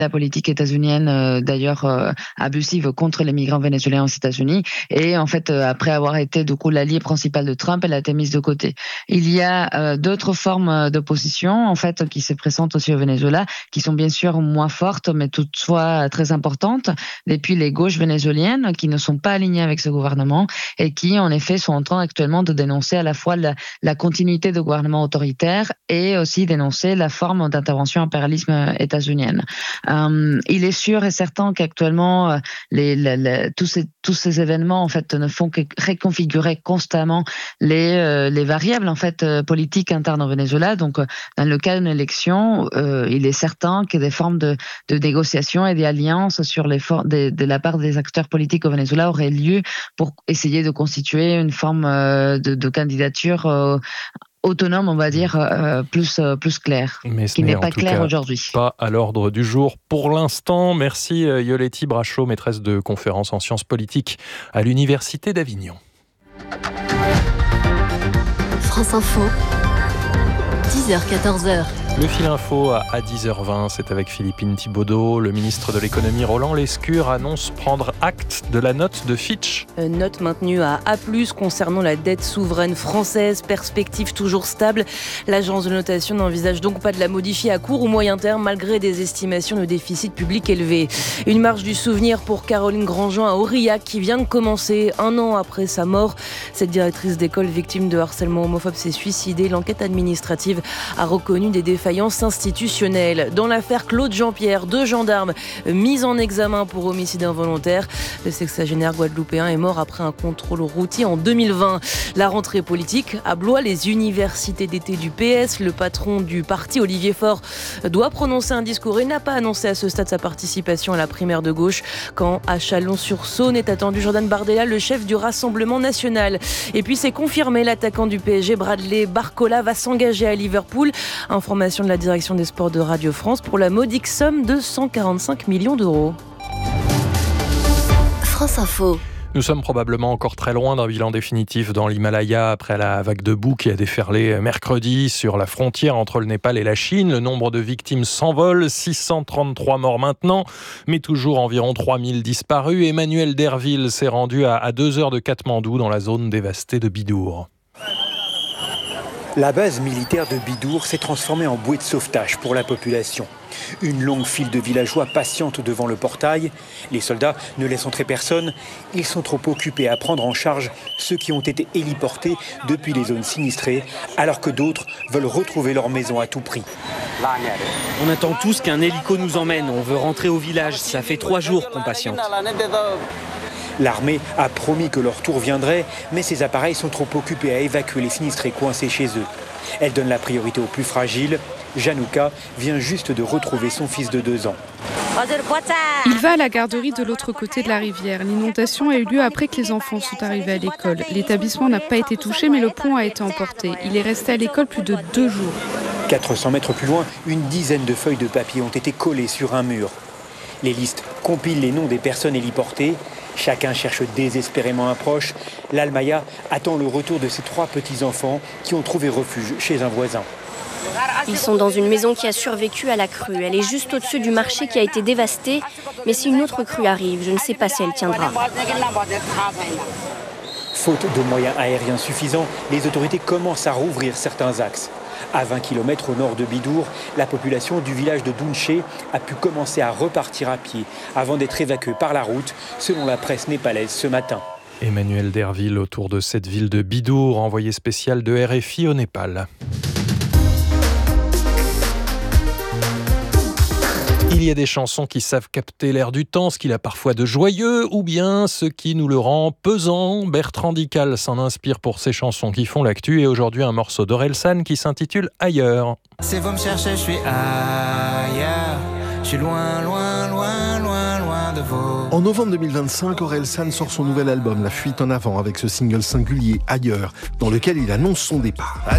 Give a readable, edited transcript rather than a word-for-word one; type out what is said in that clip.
la politique états-unienne, d'ailleurs abusive contre les migrants vénézuéliens aux États-Unis. Et en fait, après avoir été du coup l'allié principal de Trump, elle a été mise de côté. Il y a d'autres formes d'opposition en fait qui se présentent aussi au Venezuela, qui sont bien sûr moins fortes, mais toutefois très importantes. Depuis les gauches vénézuéliennes qui ne sont pas alignées avec ce gouvernement et qui en effet sont en train actuellement de dénoncer à la fois la continuité du gouvernement autoritaire et aussi dénoncer la forme d'intervention impérialisme états-unienne. Il est sûr et certain qu'actuellement tous ces événements en fait ne font que reconfigurer constamment les variables en fait politiques internes au Venezuela. Donc dans le cas d'une élection, il est certain que des formes de négociations et d'alliances sur de la part des acteurs politiques au Venezuela auraient lieu pour essayer de constituer une forme de candidature autonome, on va dire, plus clair, mais ce qui n'est pas clair aujourd'hui. Pas à l'ordre du jour pour l'instant. Merci Yoléti Brachot, maîtresse de conférences en sciences politiques à l'Université d'Avignon. France Info, 10h-14h. Le fil info à 10h20, c'est avec Philippine Thibaudeau. Le ministre de l'économie Roland Lescure annonce prendre acte de la note de Fitch. Note maintenue à A+, concernant la dette souveraine française, perspective toujours stable. L'agence de notation n'envisage donc pas de la modifier à court ou moyen terme, malgré des estimations de déficit public élevées. Une marche du souvenir pour Caroline Grandjean à Aurillac, qui vient de commencer 1 an après sa mort. Cette directrice d'école victime de harcèlement homophobe s'est suicidée. L'enquête administrative a reconnu des défaillances institutionnelle. Dans l'affaire Claude Jean-Pierre, 2 gendarmes mis en examen pour homicide involontaire. Le sexagénaire guadeloupéen est mort après un contrôle routier en 2020. La rentrée politique à Blois, les universités d'été du PS. Le patron du parti, Olivier Faure, doit prononcer un discours et n'a pas annoncé à ce stade sa participation à la primaire de gauche. Quand à Chalon-sur-Saône est attendu Jordan Bardella, le chef du Rassemblement national. Et puis c'est confirmé, l'attaquant du PSG, Bradley Barcola, va s'engager à Liverpool. Information de la direction des sports de Radio France pour la modique somme de 145 millions d'euros. France Info. Nous sommes probablement encore très loin d'un bilan définitif dans l'Himalaya après la vague de boue qui a déferlé mercredi sur la frontière entre le Népal et la Chine. Le nombre de victimes s'envole, 633 morts maintenant, mais toujours environ 3000 disparus. Emmanuel Derville s'est rendu à 2 heures de Katmandou dans la zone dévastée de Bidour. La base militaire de Bidour s'est transformée en bouée de sauvetage pour la population. Une longue file de villageois patiente devant le portail. Les soldats ne laissent entrer personne. Ils sont trop occupés à prendre en charge ceux qui ont été héliportés depuis les zones sinistrées, alors que d'autres veulent retrouver leur maison à tout prix. On attend tous qu'un hélico nous emmène. On veut rentrer au village. Ça fait 3 jours qu'on patiente. L'armée a promis que leur tour viendrait, mais ces appareils sont trop occupés à évacuer les sinistrés coincés chez eux. Elle donne la priorité aux plus fragiles. Janouka vient juste de retrouver son fils de 2 ans. Il va à la garderie de l'autre côté de la rivière. L'inondation a eu lieu après que les enfants sont arrivés à l'école. L'établissement n'a pas été touché, mais le pont a été emporté. Il est resté à l'école plus de 2 jours. 400 mètres plus loin, une dizaine de feuilles de papier ont été collées sur un mur. Les listes compilent les noms des personnes héliportées. Chacun cherche désespérément un proche. L'Almaya attend le retour de ses 3 petits-enfants qui ont trouvé refuge chez un voisin. Ils sont dans une maison qui a survécu à la crue. Elle est juste au-dessus du marché qui a été dévasté. Mais si une autre crue arrive, je ne sais pas si elle tiendra. Faute de moyens aériens suffisants, les autorités commencent à rouvrir certains axes. À 20 km au nord de Bidour, la population du village de Dounché a pu commencer à repartir à pied avant d'être évacuée par la route, selon la presse népalaise ce matin. Emmanuel Derville autour de cette ville de Bidour, envoyé spécial de RFI au Népal. Il y a des chansons qui savent capter l'air du temps, ce qu'il a parfois de joyeux, ou bien ce qui nous le rend pesant. Bertrand Dical s'en inspire pour ses chansons qui font l'actu, et aujourd'hui un morceau d'Orelsan qui s'intitule Ailleurs. Si vous me cherchez, je suis ailleurs. Je suis loin, loin, loin, loin, loin de vous. En novembre 2025, Orelsan sort son nouvel album La Fuite en avant avec ce single singulier Ailleurs, dans lequel il annonce son départ.